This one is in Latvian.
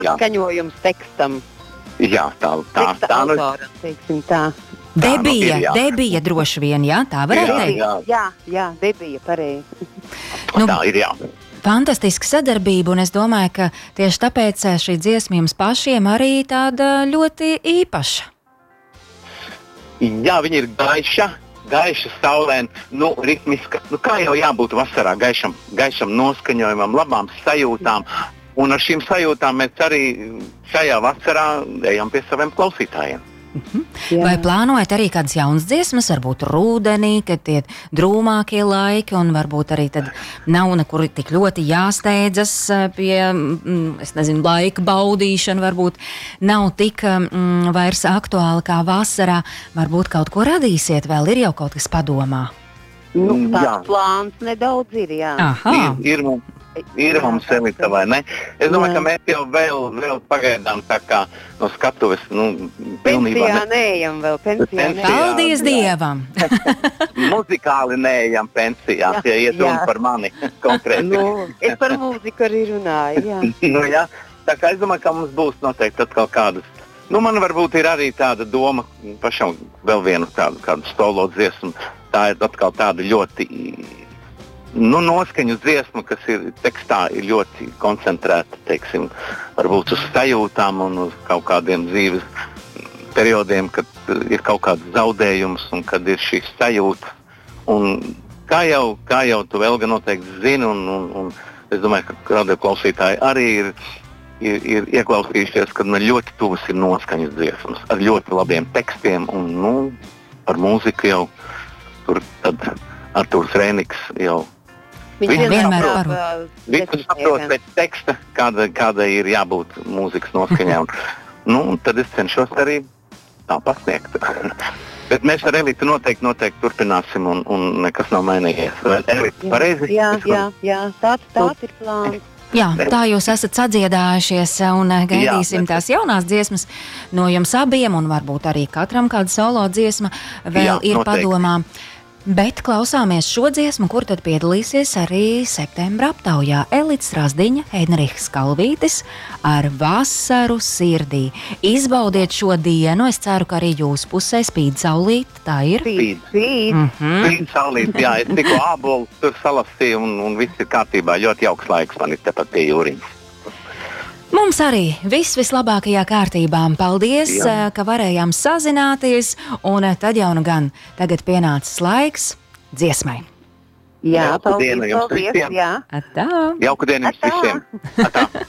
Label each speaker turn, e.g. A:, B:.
A: skaņojums tekstam.
B: Jā, tā
A: autoram, teiksim tā.
C: Debija droši vien, jā, tā varētu teikt?
A: Jā, Debija, pareizi.
B: Tā ir, jā.
C: Fantastiska sadarbība, un es domāju, ka tieši tāpēc šī dziesma jums pašiem arī tāda ļoti īpaša.
B: Jā, viņa ir gaiša, saulēna, ritmiska, kā jau jābūt vasarā, gaišam noskaņojumam, labām sajūtām, un ar šīm sajūtām mēs arī šajā vasarā ejam pie saviem klausītājiem.
C: Vai plānojat arī kādas jaunas dziesmas, varbūt rudenī, kad tie drūmākie laiki, un varbūt arī tad nav nekur tik ļoti jāsteidzas pie, laika baudīšana, varbūt nav tik vairs aktuāli kā vasarā, varbūt kaut ko radīsiet, vēl ir jau kaut kas padomā?
A: Tāds plāns nedaudz ir, jā.
B: Ir mums Elita, vai ne? Es domāju, ka mēs jau vēl pagaidām tā kā no skatuves,
A: Pensijā neejam vēl,
C: Paldies Dievam!
B: Muzikāli neejam pensijā, ja iet runa par mani konkrēti.
A: Es par mūziku arī runāju, jā.
B: Tā kā es domāju, ka mums būs noteikti atkal kādas. Man varbūt ir arī tāda doma pašam vēl vienu kādu solo dziesmu. Tā ir atkal tāda ļoti noskaņu dziesma, kas ir tekstā ir ļoti koncentrēta, teiksim, varbūt uz sajūtām un uz kaut kādiem dzīves periodiem, kad ir kaut kāds zaudējums un kad ir šī sajūta. Un kā jau tu vēl gan noteikti zini, un es domāju, ka radio klausītāji arī ir ieklausījušies, kad man ļoti tuvas ir noskaņas dziesmas ar ļoti labiem tekstiem un par mūziku jau tur tad Artūrs Rēniks jau
C: vienmēr parūp.
B: Viņš saprot pēc teksta, kāda ir jābūt mūzikas noskaņā. Un tad es cenšos arī tā pasniegt. Bet mēs ar Elitu noteikti turpināsim un nekas nav mainījies. Elita, pareizi?
A: Jā, tāds ir plāns.
C: Jā, tā jūs esat sadziedājušies un gaidīsim tās jaunās dziesmas no jums abiem, un varbūt arī katram kāda solo dziesma vēl ir padomā. Bet klausāmies šo dziesmu, kur tad piedalīsies arī septembra aptaujā Elita Strazdiņa, Heinrichs Kalvītis ar Vasaru sirdī. Izbaudiet šo dienu, es ceru, ka arī jūsu pusē spīd saulīt, tā ir?
B: Spīd saulīt, jā, es tikko ābolu tur salasīju un viss ir kārtībā, ļoti jauks laiks man ir tepat pie jūriņas.
C: Mums arī vislabākajā kārtībā. Paldies, ka varējām sazināties, un tad jau gan tagad pienācis laiks dziesmai.
A: Jā, paldies, jā.
C: Atā!
B: Jauku dienu jums visiem! Atā!